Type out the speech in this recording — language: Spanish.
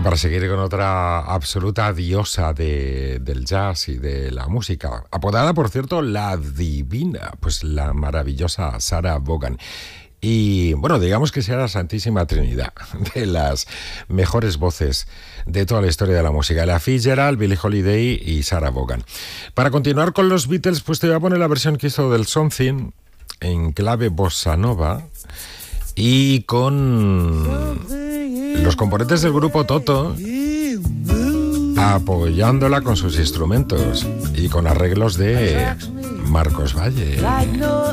para seguir con otra absoluta diosa del jazz y de la música, apodada, por cierto, la divina, pues la maravillosa Sarah Vaughan. Y bueno, digamos que sea la Santísima Trinidad de las mejores voces de toda la historia de la música: Ella Fitzgerald, Billie Holiday y Sarah Vaughan. Para continuar con los Beatles, pues te voy a poner la versión que hizo del Something en clave bossa nova y con los componentes del grupo Toto apoyándola con sus instrumentos y con arreglos de Marcos Valle.